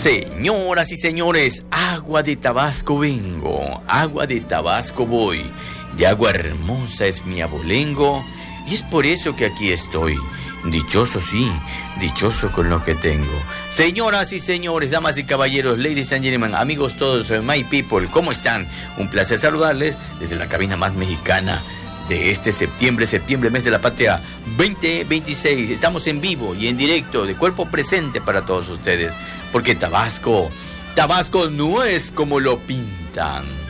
Señoras y señores, agua de Tabasco vengo, agua de Tabasco voy, de agua hermosa es mi abolengo, y es por eso que aquí estoy. Dichoso, sí, dichoso con lo que tengo. Señoras y señores, damas y caballeros, ladies and gentlemen, amigos todos, my people, ¿cómo están? Un placer saludarles desde la cabina más mexicana de este septiembre, mes de la patria 2026. Estamos en vivo y en directo, de cuerpo presente para todos ustedes, porque Tabasco no es como lo pintan.